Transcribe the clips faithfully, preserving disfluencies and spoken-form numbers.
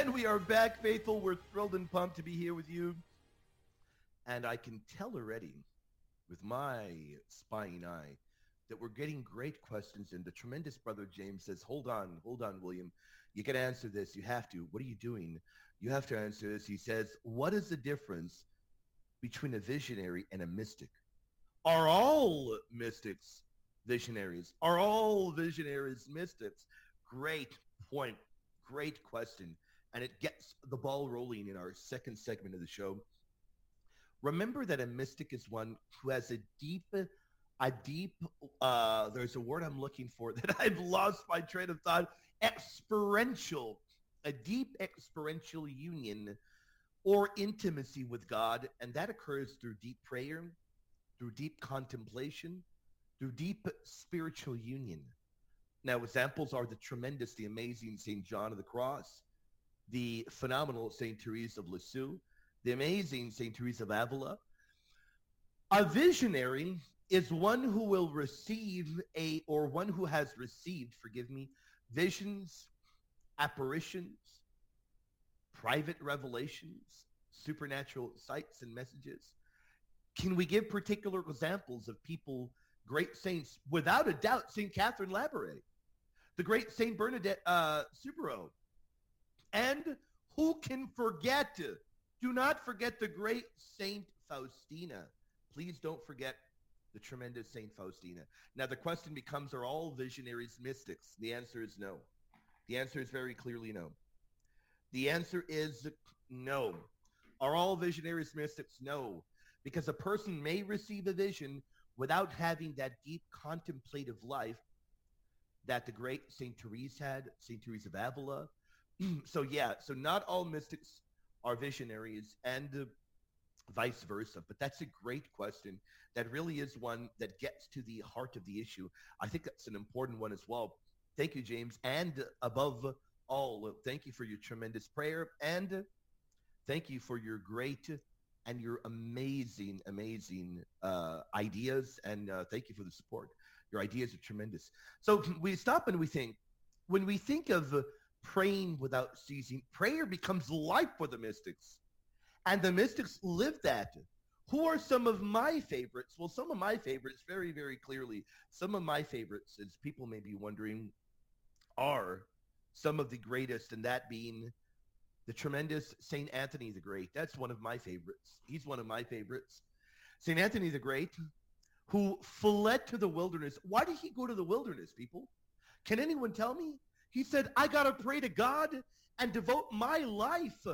And we are back, faithful. We're thrilled and pumped to be here with you. And I can tell already with my spying eye that we're getting great questions. And the tremendous brother James says, hold on, hold on, William. You can answer this. You have to. What are you doing? You have to answer this. He says, what is the difference between a visionary and a mystic? Are all mystics visionaries? Are all visionaries mystics? Great point. Great question. And it gets the ball rolling in our second segment of the show. Remember that a mystic is one who has a deep, a deep, uh, there's a word I'm looking for that I've lost my train of thought, experiential, a deep experiential union or intimacy with God. And that occurs through deep prayer, through deep contemplation, through deep spiritual union. Now, examples are the tremendous, the amazing Saint John of the Cross, the phenomenal Saint Therese of Lisieux, the amazing Saint Therese of Avila. A visionary is one who will receive a, or one who has received, forgive me, visions, apparitions, private revelations, supernatural sights and messages. Can we give particular examples of people, great saints? Without a doubt, Saint Catherine Labouré, the great Saint Bernadette uh, Soubirous. And who can forget, do not forget the great Saint Faustina. Please don't forget the tremendous Saint Faustina. Now the question becomes, are all visionaries mystics? The answer is no. The answer is very clearly no. The answer is no. Are all visionaries mystics? No. Because a person may receive a vision without having that deep contemplative life that the great Saint Therese had, Saint Therese of Avila. So yeah, so not all mystics are visionaries and uh, vice versa. But that's a great question. That really is one that gets to the heart of the issue. I think that's an important one as well. Thank you, James. And above all, thank you for your tremendous prayer. And thank you for your great and your amazing, amazing uh, ideas. And uh, thank you for the support. Your ideas are tremendous. So we stop and we think, when we think of uh, praying without ceasing, prayer becomes life for the mystics. And the mystics live that. Who are some of my favorites? Well, some of my favorites, very, very clearly, some of my favorites, as people may be wondering, are some of the greatest, and that being the tremendous Saint Anthony the Great. That's one of my favorites. He's one of my favorites. Saint Anthony the Great, who fled to the wilderness. Why did he go to the wilderness, people? Can anyone tell me? He said, I got to pray to God and devote my life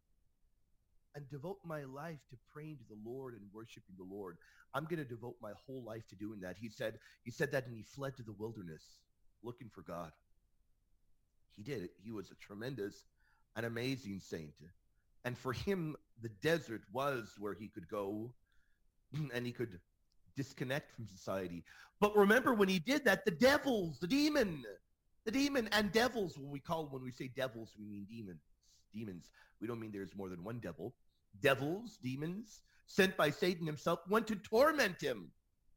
and devote my life to praying to the Lord and worshiping the Lord. I'm going to devote my whole life to doing that. He said, he said that, and he fled to the wilderness looking for God. He did it. He was a tremendous, an amazing saint. And for him, the desert was where he could go and he could disconnect from society. But remember, when he did that, the devils, the demon, the demon and devils, when we call, when we say devils, we mean demons. Demons. We don't mean there's more than one devil. Devils, demons, sent by Satan himself, went to torment him.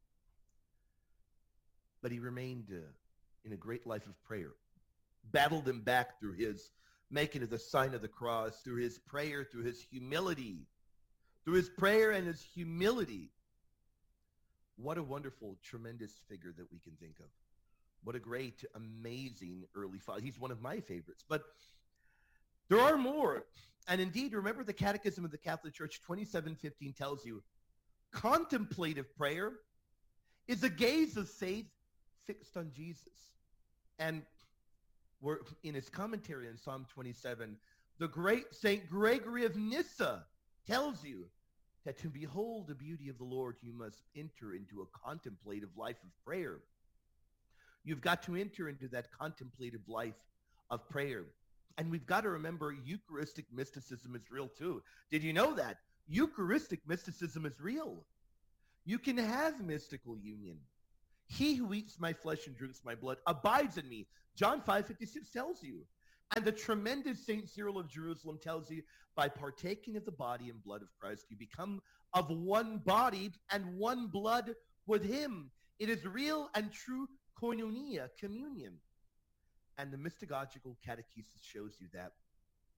But he remained uh, in a great life of prayer, battled them back through his making of the sign of the cross, through his prayer, through his humility, through his prayer and his humility. What a wonderful, tremendous figure that we can think of. What a great, amazing early father. He's one of my favorites. But there are more. And indeed, remember the Catechism of the Catholic Church twenty-seven fifteen tells you, contemplative prayer is a gaze of faith fixed on Jesus. And we're in his commentary on Psalm twenty-seven, the great Saint Gregory of Nyssa tells you that to behold the beauty of the Lord, you must enter into a contemplative life of prayer. You've got to enter into that contemplative life of prayer. And we've got to remember Eucharistic mysticism is real too. Did you know that? Eucharistic mysticism is real. You can have mystical union. He who eats my flesh and drinks my blood abides in me. John five fifty-six tells you. And the tremendous Saint Cyril of Jerusalem tells you, by partaking of the body and blood of Christ, you become of one body and one blood with him. It is real and true koinonia, communion. And the mystagogical catechesis shows you that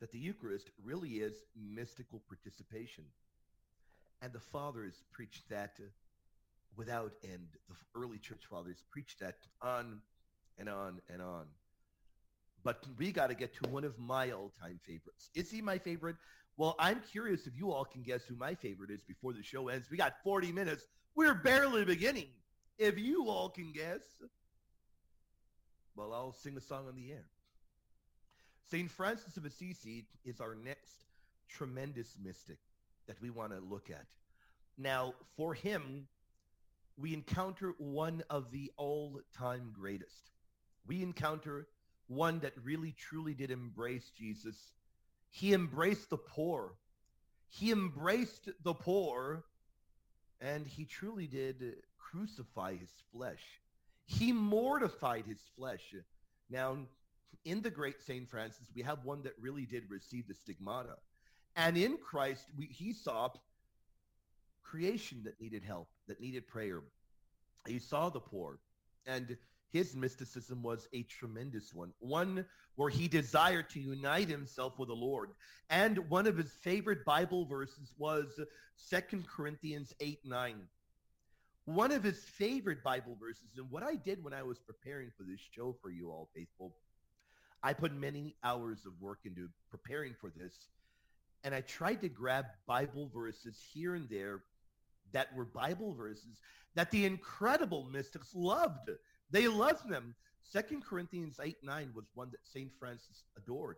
that the Eucharist really is mystical participation. And the fathers preached that uh, without end. The early church fathers preached that on and on and on. But we got to get to one of my all-time favorites. Is he my favorite? Well, I'm curious if you all can guess who my favorite is before the show ends. We got forty minutes. We're barely beginning. If you all can guess, well, I'll sing a song on the air. Saint Francis of Assisi is our next tremendous mystic that we want to look at. Now, for him, we encounter one of the all-time greatest. We encounter one that really, truly did embrace Jesus. He embraced the poor. He embraced the poor, and he truly did crucify his flesh. He mortified his flesh. Now, in the great Saint Francis, we have one that really did receive the stigmata. And in Christ, we, he saw creation that needed help, that needed prayer. He saw the poor, and his mysticism was a tremendous one, one where he desired to unite himself with the Lord. And one of his favorite Bible verses was Second Corinthians eight nine. One of his favorite Bible verses, and what I did when I was preparing for this show for you all, faithful, I put many hours of work into preparing for this, and I tried to grab Bible verses here and there that were Bible verses that the incredible mystics loved. They loved them. Second Corinthians eight nine was one that Saint Francis adored.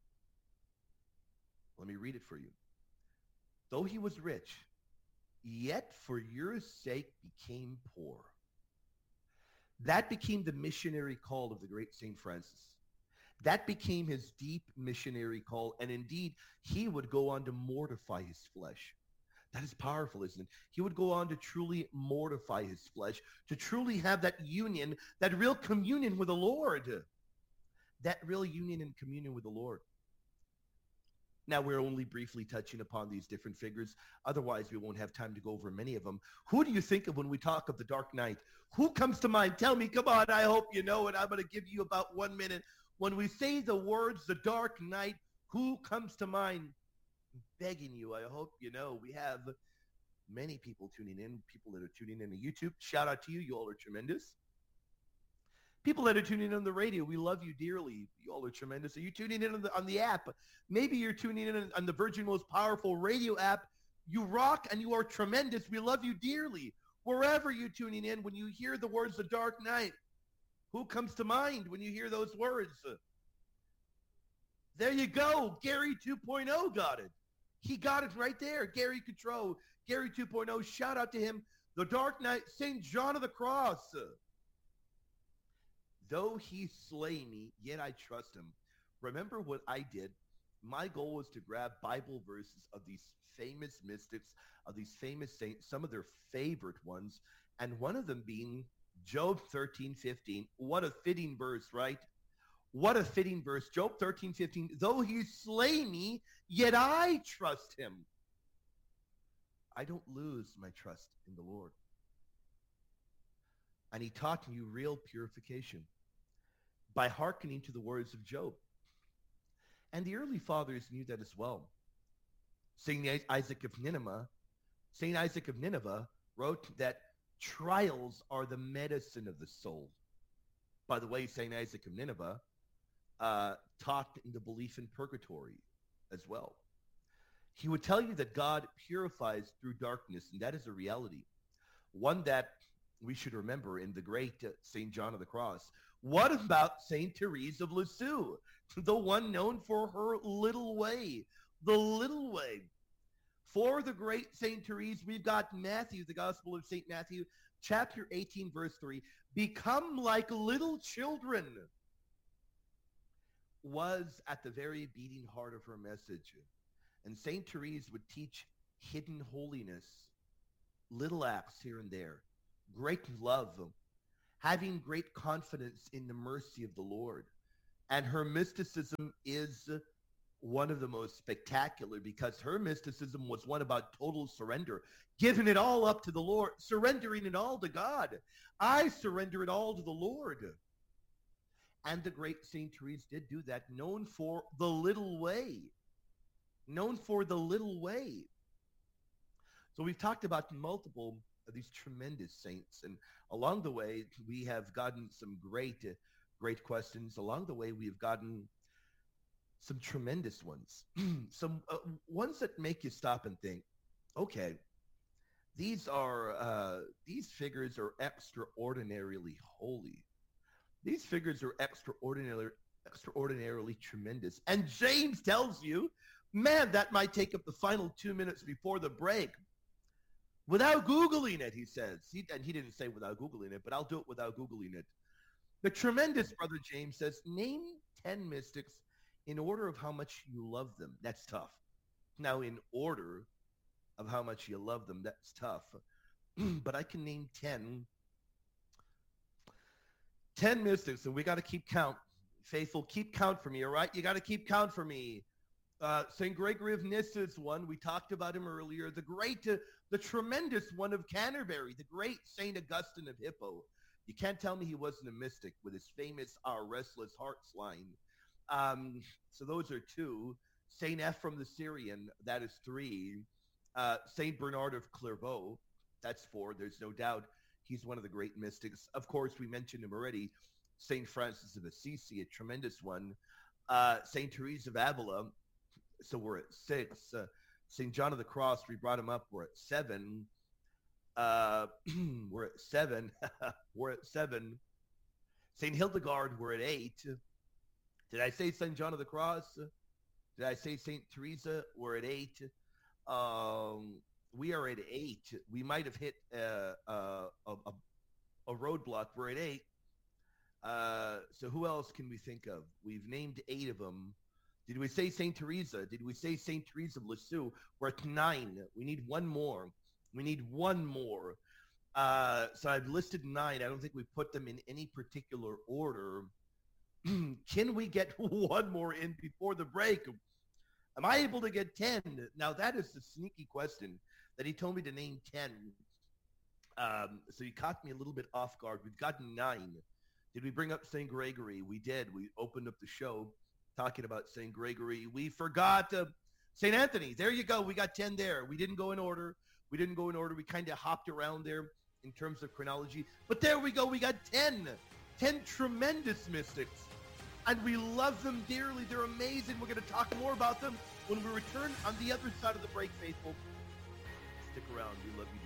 Let me read it for you. Though he was rich, yet for your sake became poor. That became the missionary call of the great Saint Francis. That became his deep missionary call. And indeed, he would go on to mortify his flesh. That is powerful, isn't it? He would go on to truly mortify his flesh, to truly have that union, that real communion with the Lord. That real union and communion with the Lord. Now, we're only briefly touching upon these different figures. Otherwise, we won't have time to go over many of them. Who do you think of when we talk of the Dark Knight? Who comes to mind? Tell me, come on, I hope you know it. I'm going to give you about one minute. When we say the words, the Dark Knight, who comes to mind? Begging you, I hope you know. We have many people tuning in, people that are tuning in to YouTube. Shout out to you. You all are tremendous. People that are tuning in on the radio, we love you dearly. You all are tremendous. Are you tuning in on the, on the app? Maybe you're tuning in on the Virgin Most Powerful Radio app. You rock and you are tremendous. We love you dearly. Wherever you're tuning in, when you hear the words The Dark Knight, who comes to mind when you hear those words? There you go. Gary two point oh got it. He got it right there. Gary Coutreau, Gary two point oh. Shout out to him. The Dark Knight, Saint John of the Cross. Though he slay me, yet I trust him. Remember what I did? My goal was to grab Bible verses of these famous mystics, of these famous saints, some of their favorite ones, and one of them being Job thirteen fifteen. What a fitting verse, right? What a fitting verse. Job thirteen fifteen. Though he slay me, yet I trust him. I don't lose my trust in the Lord. And he taught you real purification by hearkening to the words of Job. And the early fathers knew that as well. Saint Isaac of Nineveh, Saint Isaac of Nineveh wrote that trials are the medicine of the soul. By the way, Saint Isaac of Nineveh uh, taught in the belief in purgatory as well. He would tell you that God purifies through darkness, and that is a reality. One that we should remember in the great uh, Saint John of the Cross. What about Saint Therese of Lisieux, the one known for her little way, the little way? For the great Saint Therese, we've got Matthew, the Gospel of Saint Matthew, chapter eighteen, verse three. Become like little children was at the very beating heart of her message. And Saint Therese would teach hidden holiness, little acts here and there, great love, having great confidence in the mercy of the Lord. And her mysticism is one of the most spectacular, because her mysticism was one about total surrender, giving it all up to the Lord, surrendering it all to God. I surrender it all to the Lord. And the great Saint Therese did do that, known for the little way. Known for the little way. So we've talked about multiple of these tremendous saints. And along the way, we have gotten some great, uh, great questions. Along the way, we've gotten some tremendous ones. some uh, ones that make you stop and think, okay, these are, uh, these figures are extraordinarily holy. These figures are extraordinarily, extraordinarily tremendous. And James tells you, man, that might take up the final two minutes before the break. Without Googling it, he says. He, and he didn't say without Googling it, but I'll do it without Googling it. The tremendous Brother James says, name ten mystics in order of how much you love them. That's tough. Now, in order of how much you love them, that's tough. But I can name ten. ten mystics, and we got to keep count. Faithful, keep count for me, all right? You got to keep count for me. Uh, Saint Gregory of Nyssa is one. We talked about him earlier. The great, uh, the tremendous one of Canterbury, the great Saint Augustine of Hippo. You can't tell me he wasn't a mystic with his famous Our Restless Hearts line. Um, so those are two. Saint Ephrem the Syrian, that is three. Uh, Saint Bernard of Clairvaux, that's four. There's no doubt he's one of the great mystics. Of course, we mentioned him already. Saint Francis of Assisi, a tremendous one. Uh, Saint Therese of Avila, so we're at six. Uh, Saint John of the Cross, we brought him up. We're at seven. Uh, we're at seven. We're at seven. Saint Hildegard, we're at eight. Did I say Saint John of the Cross? Did I say Saint Teresa? We're at eight. Um, we are at eight. We might have hit uh, uh, a, a, a roadblock. We're at eight. Uh, so who else can we think of? We've named eight of them. Did we say Saint Teresa? Did we say Saint Teresa of Lisieux? We're at nine. We need one more. We need one more. Uh, so I've listed nine. I don't think we put them in any particular order. Can we get one more in before the break? Am I able to get ten? Now, that is the sneaky question that he told me to name ten. Um, so he caught me a little bit off guard. We've got nine. Did we bring up Saint Gregory? We did. We opened up the show talking about Saint Gregory. We forgot uh, Saint Anthony. There you go. We got ten there. We didn't go in order. We didn't go in order. We kind of hopped around there in terms of chronology. But there we go. We got ten. ten tremendous mystics. And we love them dearly. They're amazing. We're going to talk more about them when we return on the other side of the break, faithful. Stick around. We love you.